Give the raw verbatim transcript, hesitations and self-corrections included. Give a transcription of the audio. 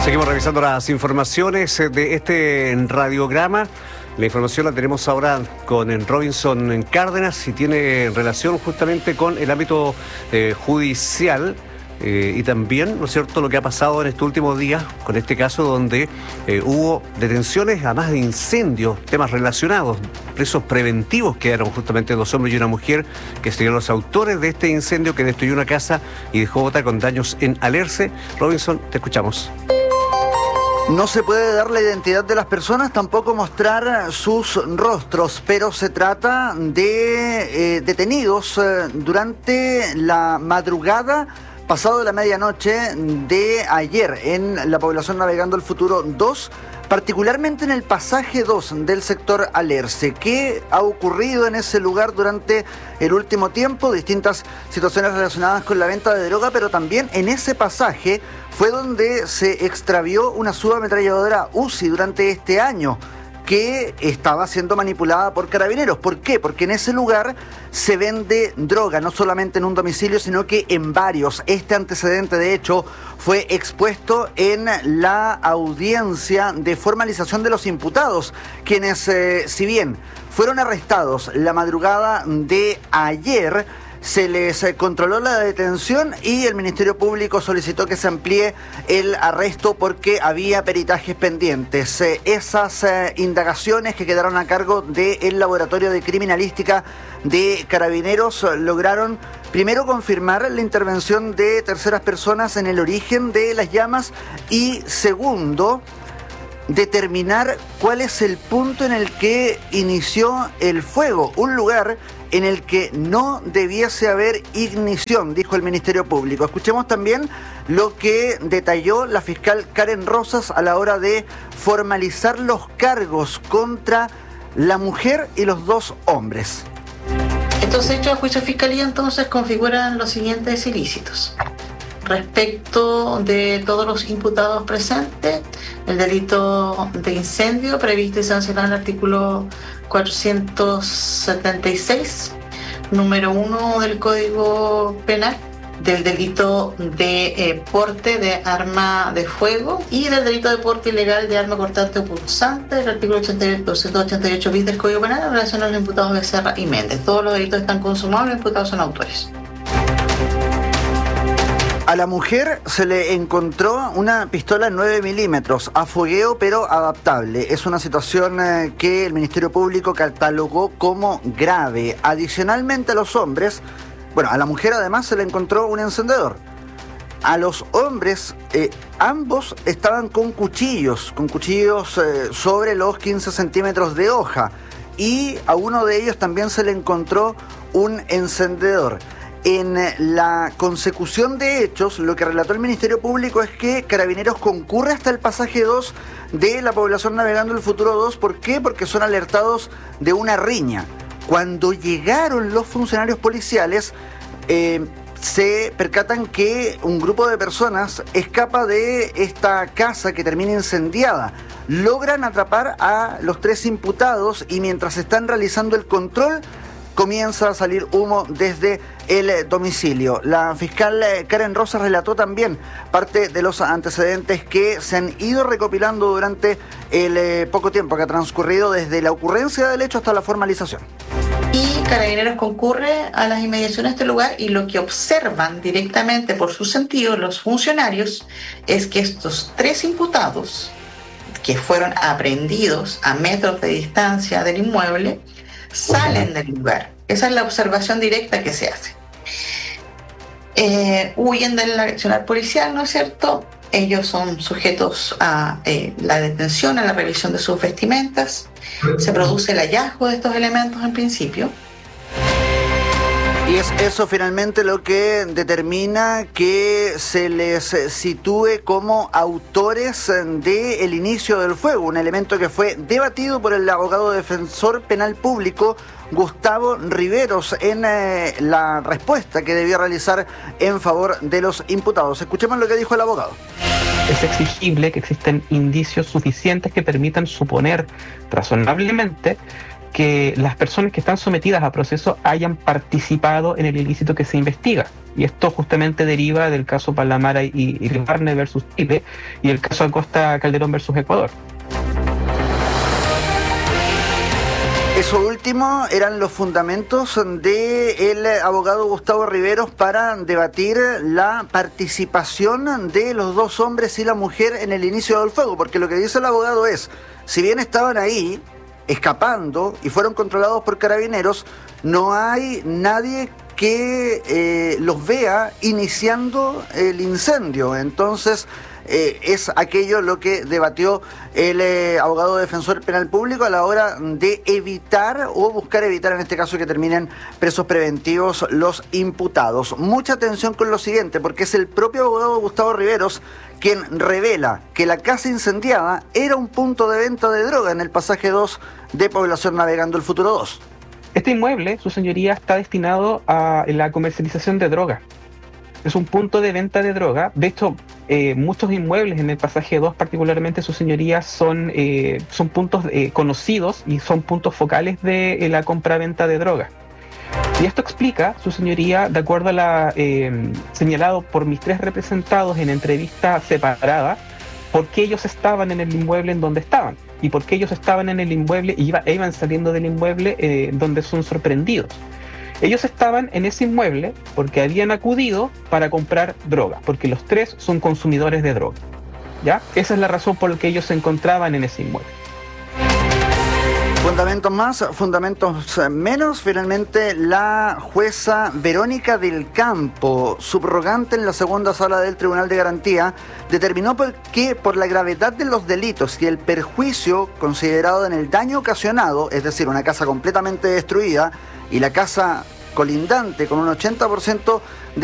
Seguimos revisando las informaciones de este radiograma. La información la tenemos ahora con Robinson Cárdenas y tiene relación justamente con el ámbito eh, judicial eh, y también, ¿no es cierto?, lo que ha pasado en estos últimos días con este caso donde eh, hubo detenciones, además de incendios, temas relacionados, presos preventivos quedaron justamente dos hombres y una mujer que serían los autores de este incendio que destruyó una casa y dejó otra con daños en Alerce. Robinson, te escuchamos. No se puede dar la identidad de las personas, tampoco mostrar sus rostros, pero se trata de eh, detenidos eh, durante la madrugada, pasado la medianoche de ayer, en la población Navegando el Futuro dos, particularmente en el pasaje dos del sector Alerce. ¿Qué ha ocurrido en ese lugar durante el último tiempo? Distintas situaciones relacionadas con la venta de droga, pero también en ese pasaje fue donde se extravió una subametralladora U Z I durante este año, que estaba siendo manipulada por carabineros. ¿Por qué? Porque en ese lugar se vende droga, no solamente en un domicilio, sino que en varios. Este antecedente, de hecho, fue expuesto en la audiencia de formalización de los imputados, quienes, eh, si bien fueron arrestados la madrugada de ayer, se les controló la detención y el Ministerio Público solicitó que se amplíe el arresto porque había peritajes pendientes. Eh, esas eh, indagaciones que quedaron a cargo del Laboratorio de Criminalística de Carabineros lograron primero confirmar la intervención de terceras personas en el origen de las llamas y segundo, determinar cuál es el punto en el que inició el fuego, un lugar en el que no debiese haber ignición, dijo el Ministerio Público. Escuchemos también lo que detalló la fiscal Karen Rosas a la hora de formalizar los cargos contra la mujer y los dos hombres. Estos hechos a juicio de fiscalía entonces configuran los siguientes ilícitos. Respecto de todos los imputados presentes, el delito de incendio previsto y sancionado en el artículo cuatrocientos setenta y seis, número uno del Código Penal, del delito de eh, porte de arma de fuego y del delito de porte ilegal de arma cortante o punzante del artículo doscientos ochenta y ocho bis del Código Penal en relación a los imputados Becerra y Méndez. Todos los delitos están consumados, los imputados son autores. A la mujer se le encontró una pistola nueve milímetros a fogueo pero adaptable. Es una situación eh, que el Ministerio Público catalogó como grave. Adicionalmente a los hombres, bueno, a la mujer además se le encontró un encendedor. A los hombres, eh, ambos estaban con cuchillos, con cuchillos eh, sobre los quince centímetros de hoja. Y a uno de ellos también se le encontró un encendedor. En la consecución de hechos, lo que relató el Ministerio Público es que Carabineros concurre hasta el pasaje dos de la población Navegando el Futuro dos. ¿Por qué? Porque son alertados de una riña. Cuando llegaron los funcionarios policiales, eh, se percatan que un grupo de personas escapa de esta casa que termina incendiada. Logran atrapar a los tres imputados y mientras están realizando el control, comienza a salir humo desde el domicilio. La fiscal Karen Rosas relató también parte de los antecedentes que se han ido recopilando durante el eh, poco tiempo que ha transcurrido desde la ocurrencia del hecho hasta la formalización. Y Carabineros concurre a las inmediaciones de este lugar y lo que observan directamente por su sentido los funcionarios es que estos tres imputados que fueron aprehendidos a metros de distancia del inmueble salen del lugar. Esa es la observación directa que se hace. Eh, huyen del accionar policial, ¿no es cierto? Ellos son sujetos a eh, la detención, a la revisión de sus vestimentas. Se produce el hallazgo de estos elementos en principio. Y es eso finalmente lo que determina que se les sitúe como autores del inicio del fuego, un elemento que fue debatido por el abogado defensor penal público Gustavo Riveros en eh, la respuesta que debió realizar en favor de los imputados. Escuchemos lo que dijo el abogado. Es exigible que existen indicios suficientes que permitan suponer razonablemente que las personas que están sometidas a proceso hayan participado en el ilícito que se investiga. Y esto justamente deriva del caso Palamara y, y Ribarne versus Chile y el caso Acosta Calderón versus Ecuador. Eso último eran los fundamentos del abogado Gustavo Riveros para debatir la participación de los dos hombres y la mujer en el inicio del fuego, porque lo que dice el abogado es, si bien estaban ahí escapando y fueron controlados por carabineros, no hay nadie que eh, los vea iniciando el incendio. Entonces eh, es aquello lo que debatió el eh, abogado defensor penal público a la hora de evitar o buscar evitar en este caso que terminen presos preventivos los imputados. Mucha atención con lo siguiente, porque es el propio abogado Gustavo Riveros quien revela que la casa incendiada era un punto de venta de droga en el pasaje dos de Población Navegando el Futuro dos. Este inmueble, su señoría, está destinado a la comercialización de droga. Es un punto de venta de droga. De hecho, eh, muchos inmuebles en el pasaje dos, particularmente, su señoría, son, eh, son puntos eh, conocidos y son puntos focales de eh, la compra-venta de droga. Y esto explica, su señoría, de acuerdo a la eh, señalado por mis tres representados en entrevista separada, por qué ellos estaban en el inmueble en donde estaban y por qué ellos estaban en el inmueble y iba, e iban saliendo del inmueble eh, donde son sorprendidos. Ellos estaban en ese inmueble porque habían acudido para comprar droga, porque los tres son consumidores de droga, ¿ya? Esa es la razón por la que ellos se encontraban en ese inmueble. Fundamentos más, fundamentos menos. Finalmente, la jueza Verónica del Campo, subrogante en la segunda sala del Tribunal de Garantía, determinó que por la gravedad de los delitos y el perjuicio considerado en el daño ocasionado, es decir, una casa completamente destruida y la casa colindante con un ochenta por ciento